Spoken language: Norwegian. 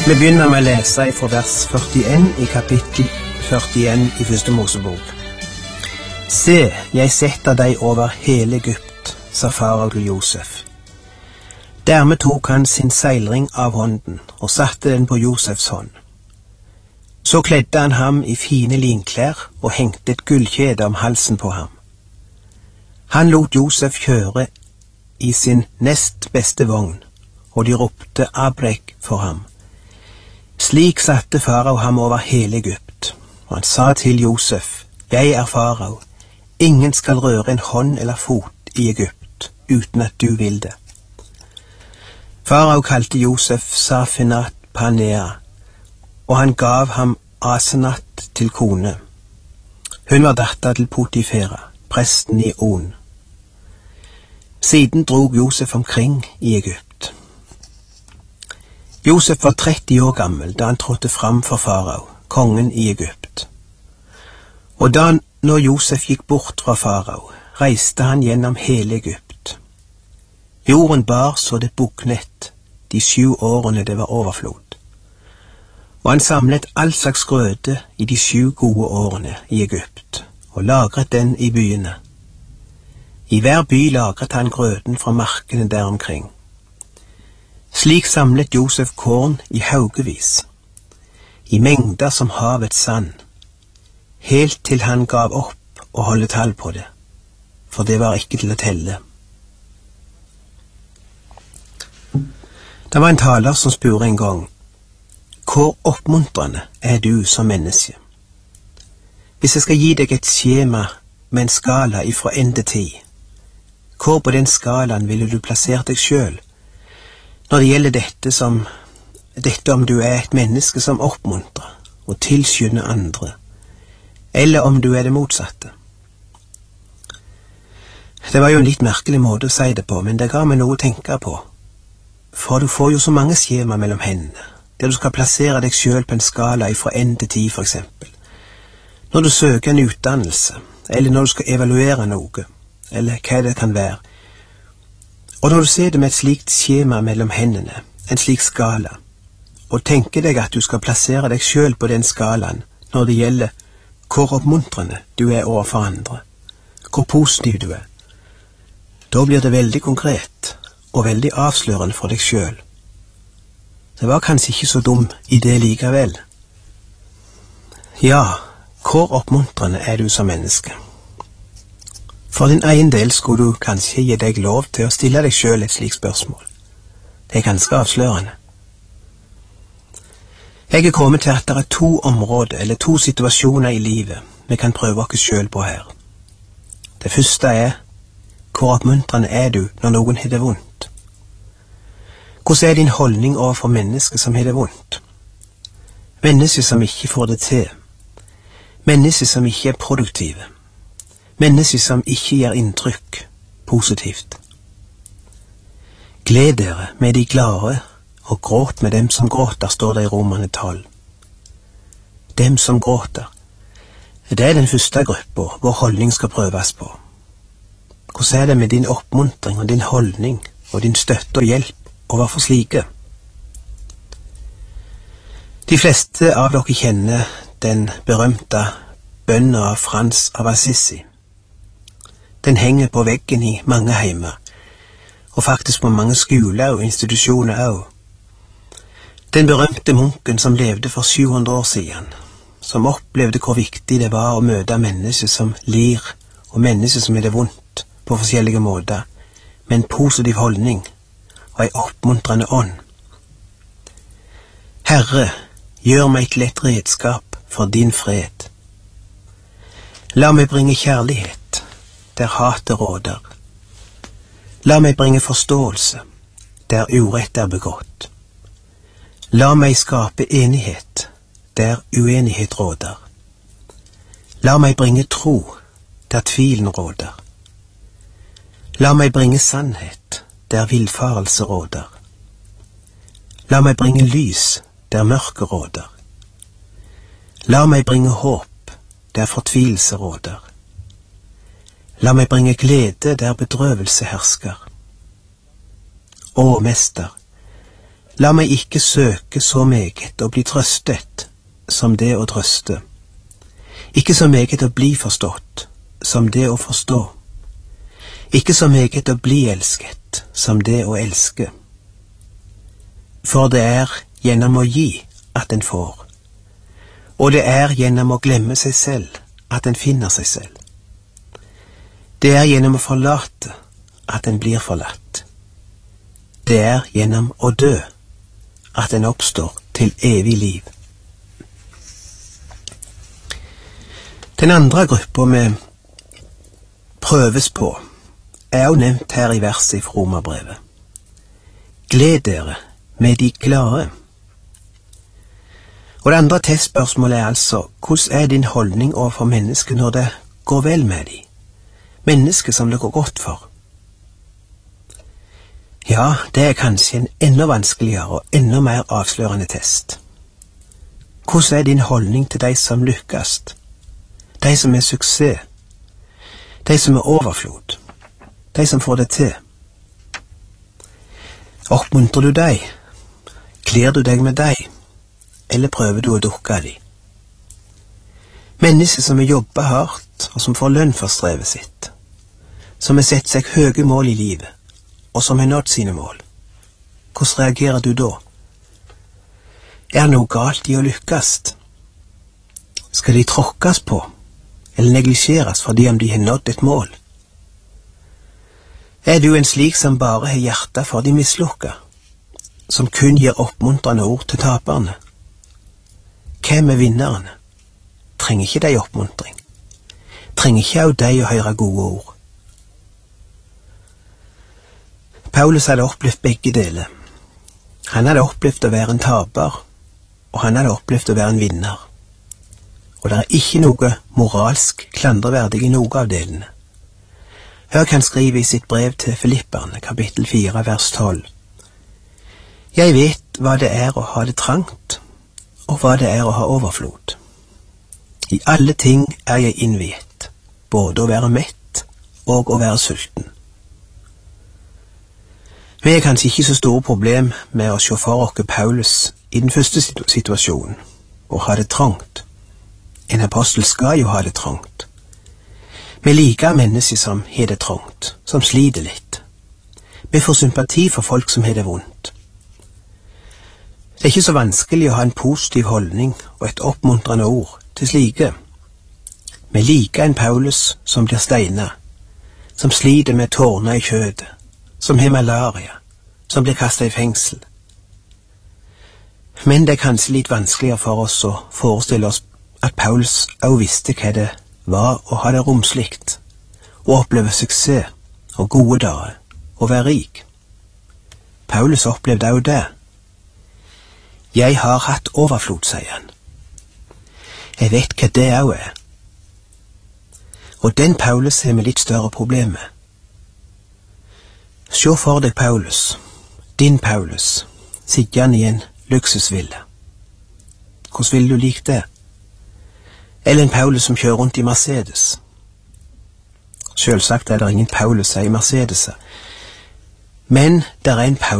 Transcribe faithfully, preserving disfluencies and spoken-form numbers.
Vi begynner med å lese fra vers førtien i kapittel førtien i første Mosebok. Se, jeg setter deg over hele Egypt, sa farao til Josef. Dermed tok han sin seilring av hånden og satte den på Josefs hånd. Så kledde han ham i fine linklær og hengte et gullkjede om halsen på ham. Han lot Josef kjøre i sin nest beste vogn, og de ropte Abrek for ham. Slik satte farao ham over hele Egypt, og han sa til Josef, jeg er farao, ingen skal røre en hånd eller fot i Egypt, uten at du vil det. Farao kalte Josef Safinat Panea, og han gav ham Asenat til kone. Hun var datter til Potifera, presten i On. Siden drog Josef omkring i Egypt. Josef var tretti år gammel da han trådte fram for farao, kongen i Egypt. Og da når Josef gikk bort fra farao, reiste han gjennom hele Egypt. Jorden bar så det buknet de sju årene det var overflod. Og han samlet all slags grøde i de sju gode årene i Egypt, og lagret den i byene. I hver by lagret han grøden fra markene der omkring. Slik samlet Josef korn i haugevis, i mengder som havets sand, helt til han gav opp å holde tall på det, for det var ikke til å telle. Det var en taler som spurte en gang, hvor oppmuntrende er du som menneske? Hvis jeg skal gi deg et skjema med en skala ifra ende tid, hvor på den skalaen ville du plassert deg selv? Når det gjelder dette som, dette om du er et menneske som oppmuntrer og tilskynder andre, eller om du er det motsatte. Det var jo en litt merkelig måte å si det på, men det ga meg noe å tenke på. For du får jo så mange skjema mellom hendene, der du skal plassere deg selv på en skala ifra ende til ti for eksempel. Når du søker en utdannelse, eller når du skal evaluere noe, eller hva det kan være. Og når du ser det med et slikt skjema mellom hendene, en slik skala, og tenker deg at du skal plassere deg selv på den skalaen når det gjelder hvor oppmuntrende du er overfor andre, hvor positiv du er, da blir det veldig konkret og veldig avslørende for deg selv. Det var kanskje ikke så dum idé likevel. Ja, hvor oppmuntrende er du som menneske? For din egen del skulle du kanskje gi deg lov til å stille deg selv et slikt spørsmål. Det er ganske avslørende. Jeg er kommet til at det er to områder, eller to situasjoner i livet vi kan prøve oss selv på her. Det første er, hvor oppmuntrende er du når noen har det vondt? Hvordan er din holdning overfor mennesker som har det vondt? Mennesker som ikke får det til. Mennesker som ikke er produktive. Mennesker som ikke gjør inntrykk positivt. Gled dere med de glade, og gråt med dem som gråter, står det i Romerne tolv. Dem som gråter. Det er den første gruppa vår holdning skal prøves på. Hvordan er det med din oppmuntring og din holdning og din støtte og hjelp overfor slike? De fleste av dere kjenner den berømte bønnen av Frans av Assisi. Den henger på veggen i mange heimer, og faktisk på mange skoler og institusjoner også. Den berømte munken som levde for sju hundre år siden, som opplevde hvor viktig det var å møte mennesker som lir, og mennesker som er det vondt på forskjellige måter, med en positiv holdning og en oppmuntrende ånd. Herre, gjør meg til et redskap for din fred. La meg bringe kjærlighet der hatet råder. La meg bringe forståelse der urett er begått. La meg skape enighet der uenighet råder. La meg bringe tro der tvilen råder. La meg bringe sannhet der villfarelse råder. La meg bringe lys der mørke råder. La meg bringe håp der fortvilelse råder. La meg bringe glede der bedrøvelse hersker. Å, Mester, La meg ikke søke så meget å bli trøstet som det å trøste, ikke så meget å bli forstått som det å forstå, ikke så meget å bli elsket som det å elske. For det er gjennom å gi at en får, og det er gjennom å glemme seg selv at en finner seg selv. Det er gjennom å forlate at en blir forlatt. Det er gjennom å dø at en oppstår til evig liv. Den andre gruppa vi prøves på er jo nevnt her i verset fra Romerbrevet. Gled dere med de glade. Og det andre testspørsmålet er altså, hvordan er din holdning overfor mennesker når det går vel med de? Mennesker som det går godt for. Ja, det er kanskje en enda vanskeligere og enda mer avslørende test. Hvordan er din holdning til de som lykkes? De som er suksess? De som er overflod? De som får det til? Oppmuntrer du deg? Kler du deg med deg? Eller prøver du å dukke deg? Mennesker som har jobbet hardt, og som får lønn for strevet sitt. Som har sett seg høye mål i livet, og som har nådd sine mål. Hvordan reagerer du da? Er det noe galt i å lykkes? Skal de tråkkes på, eller neglisjeres fordi om de har nådd et mål? Er du en slik som bare har hjertet for de mislukka, som kun gir oppmuntrende ord til taperne? Hvem er vinnerne? Trenger ikke de oppmuntring? Trenger ikke av de å høre gode ord? Paulus hadde opplevd begge deler. Han hadde opplevd å være en taper, og han hadde opplevd å være en vinner. Og det er ikke noe moralsk klandreverdig i noe av delene. Hør hva han skriver i sitt brev til Filipperne, kapittel fire, vers tolv. Jeg vet hva det er å ha det trangt, og hva det er å ha overflod. I alle ting er jeg innviet, både å være mett og å være sulten. Vi har kanskje ikke så store problem med å se for oss Paulus i den første situasjonen, å ha det trangt. En apostel skal jo ha det trangt. Vi liker mennesker som har det trangt, som sliter litt. Vi får sympati for folk som har det vondt. Det er ikke så vanskelig å ha en positiv holdning og et oppmuntrende ord til slike. Vi liker en Paulus som blir steina, som sliter med tårner i kjødet, som har malaria, som blir kastet i fengsel. Men det er kanskje litt vanskeligere for oss å forestille oss at Paulus også visste hva det var å ha det romslikt, å oppleve suksess og gode dager, og være rik. Paulus opplevde også det. Jeg har hatt overflod, sier han. Jeg vet hva det også er. Og den Paulus har vi litt større problemer med. Se for deg Paulus, din Paulus, sittende i en luksusvilla. Hvordan ville du like det? Eller en Paulus som kjører rundt i Mercedes. Selvsagt er det ingen Paulus i Mercedeser, men det er en Paulus